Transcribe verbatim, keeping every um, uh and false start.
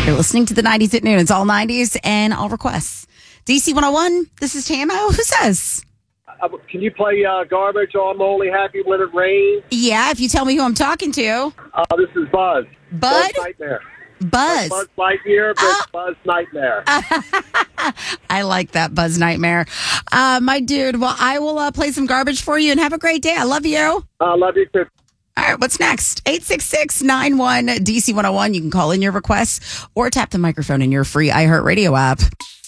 You're listening to the nineties at noon. It's all nineties and all requests. D C one oh one, this is Tamo. Who says? Uh, can you play uh, Garbage? Oh, I'm only happy when it rains. Yeah, if you tell me who I'm talking to. Uh, this is Buzz. Bud? Buzz Nightmare. Buzz. Buzz Lightyear, but Oh. Buzz Nightmare. I like that, Buzz Nightmare. Uh, my dude, well, I will uh, play some Garbage for you and have a great day. I love you. I love you too. All right, what's next? eight six six, nine one, D C one oh one. You can call in your requests or tap the microphone in your free iHeartRadio app.